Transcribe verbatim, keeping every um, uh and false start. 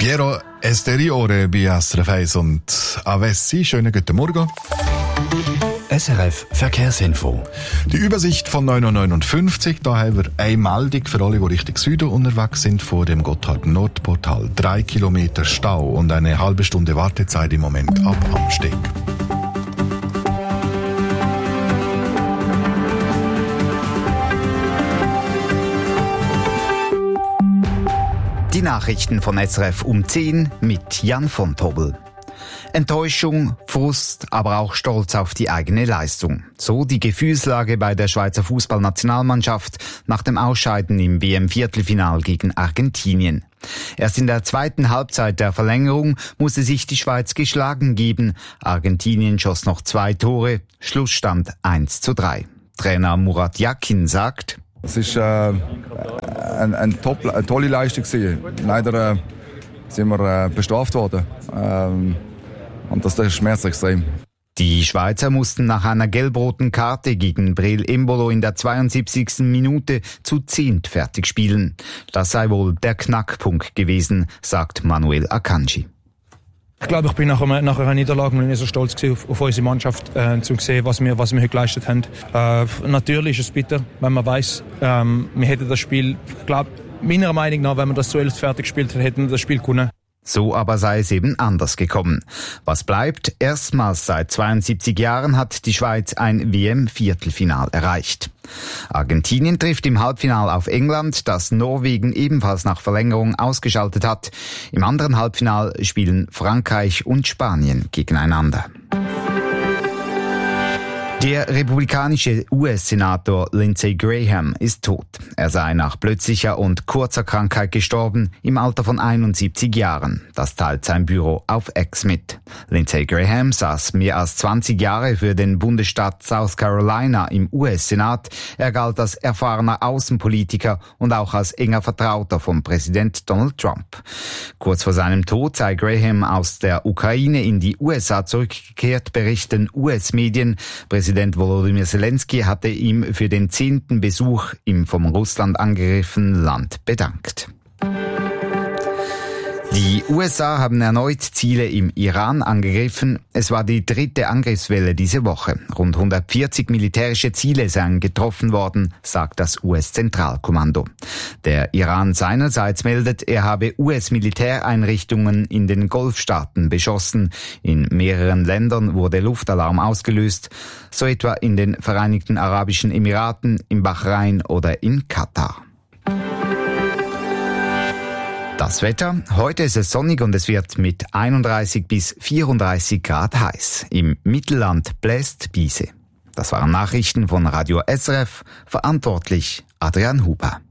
Piero Esteriore bei S R F eins und Avessi. Schönen guten Morgen. S R F Verkehrsinfo. Die Übersicht von neun Uhr neunundfünfzig. Da haben wir eine Meldung für alle, die Richtung Süden unterwegs sind, vor dem Gotthard-Nord-Portal. Drei Kilometer Stau und eine halbe Stunde Wartezeit im Moment ab Amsteg. Die Nachrichten von S R F um zehn mit Jan von Tobel. Enttäuschung, Frust, aber auch Stolz auf die eigene Leistung. So die Gefühlslage bei der Schweizer Fußballnationalmannschaft nach dem Ausscheiden im W M-Viertelfinal gegen Argentinien. Erst in der zweiten Halbzeit der Verlängerung musste sich die Schweiz geschlagen geben. Argentinien schoss noch zwei Tore, Schlussstand eins zu drei. Trainer Murat Yakin sagt: Es ist äh, ein, ein top, eine tolle Leistung gewesen. Leider äh, sind wir äh, bestraft worden. Ähm, und das, das schmerzt extrem. Die Schweizer mussten nach einer gelb-roten Karte gegen Breel Embolo in der zweiundsiebzigsten Minute zu zehnt fertig spielen. Das sei wohl der Knackpunkt gewesen, sagt Manuel Akanji. Ich glaube, ich bin nach einer, nach einer Niederlage nicht so stolz gewesen auf, auf unsere Mannschaft, äh, zu sehen, was wir, was wir heute geleistet haben. Äh, natürlich ist es bitter, wenn man weiss, ähm, wir hätten das Spiel, ich glaube, meiner Meinung nach, wenn wir das zu elf fertig gespielt hätten, hätten wir das Spiel gewonnen. So aber sei es eben anders gekommen. Was bleibt? Erstmals seit zweiundsiebzig Jahren hat die Schweiz ein W M-Viertelfinal erreicht. Argentinien trifft im Halbfinale auf England, das Norwegen ebenfalls nach Verlängerung ausgeschaltet hat. Im anderen Halbfinal spielen Frankreich und Spanien gegeneinander. Der republikanische U S-Senator Lindsey Graham ist tot. Er sei nach plötzlicher und kurzer Krankheit gestorben, im Alter von einundsiebzig Jahren. Das teilt sein Büro auf X mit. Lindsey Graham saß mehr als zwanzig Jahre für den Bundesstaat South Carolina im U S-Senat. Er galt als erfahrener Außenpolitiker und auch als enger Vertrauter von Präsident Donald Trump. Kurz vor seinem Tod sei Graham aus der Ukraine in die U S A zurückgekehrt, berichten U S-Medien. Präsident Volodymyr Zelensky hatte ihm für den zehnten Besuch im vom Russland angegriffenen Land bedankt. Die U S A haben erneut Ziele im Iran angegriffen. Es war die dritte Angriffswelle diese Woche. Rund hundertvierzig militärische Ziele seien getroffen worden, sagt das U S-Zentralkommando. Der Iran seinerseits meldet, er habe U S-Militäreinrichtungen in den Golfstaaten beschossen. In mehreren Ländern wurde Luftalarm ausgelöst, so etwa in den Vereinigten Arabischen Emiraten, in Bahrain oder in Katar. Das Wetter. Heute ist es sonnig und es wird mit einunddreißig bis vierunddreißig Grad heiß. Im Mittelland bläst Biese. Das waren Nachrichten von Radio S R F. Verantwortlich Adrian Huber.